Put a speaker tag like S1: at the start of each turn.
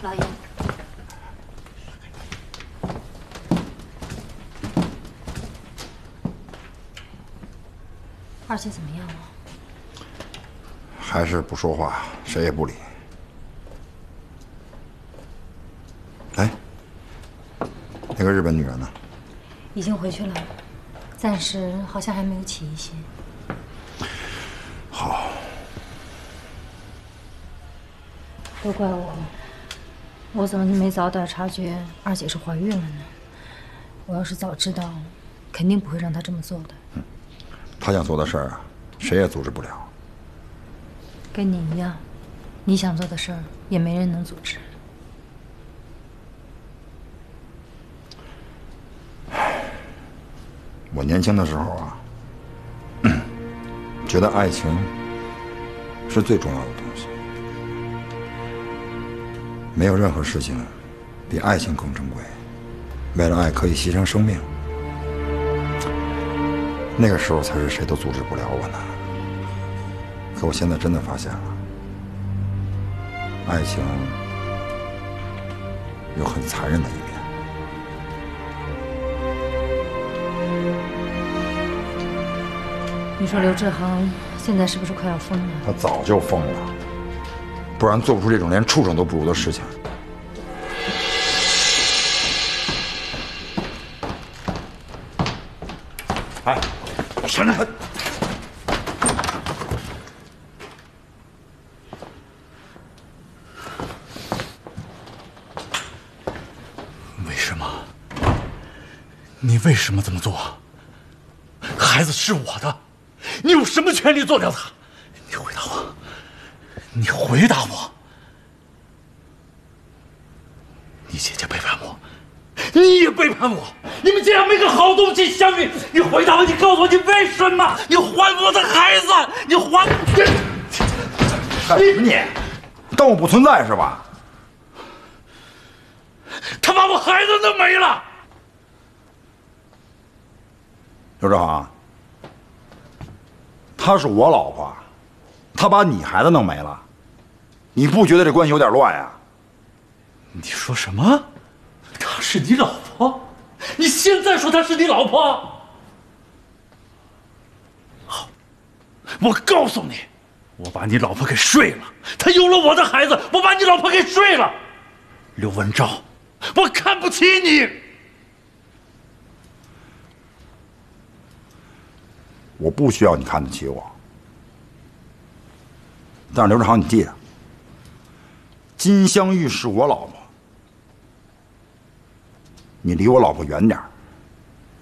S1: 老爷。二姐怎么样了？
S2: 还是不说话，谁也不理。哎，那个日本女人呢？
S1: 已经回去了，暂时好像还没有起疑心。
S2: 好。
S1: 都怪我怎么没早点察觉二姐是怀孕了呢？我要是早知道，肯定不会让她这么做的。
S2: 她想做的事儿啊，谁也阻止不了。
S1: 跟你一样，你想做的事儿也没人能阻止。
S2: 我年轻的时候啊，觉得爱情是最重要的东西，没有任何事情比爱情更珍贵。为了爱可以牺牲生命，那个时候才是谁都阻止不了我呢。可我现在真的发现了，爱情有很残忍的一面。
S1: 你说刘志航现在是不是快要疯了？
S2: 他早就疯了，不然做不出这种连畜生都不如的事情。哎，闪开！
S3: 为什么？你为什么这么做？孩子是我的，你有什么权利做掉他？你回答我！你回答我！你姐姐背叛我，你也背叛我，你们竟然没个好东西相遇！你回答我！你告诉我，你为什么？你还我的孩子！你还！
S2: 干什么你？当我不存在是吧？
S3: 他把我孩子弄没了！
S2: 刘志航，她是我老婆，她把你孩子弄没了，你不觉得这关系有点乱呀？
S3: 你说什么？她是你老婆？你现在说她是你老婆？好，我告诉你，我把你老婆给睡了，她有了我的孩子，我把你老婆给睡了。刘文昭，我看不起你。
S2: 我不需要你看得起我，但是刘志航，你记着，金镶玉是我老婆，你离我老婆远点儿。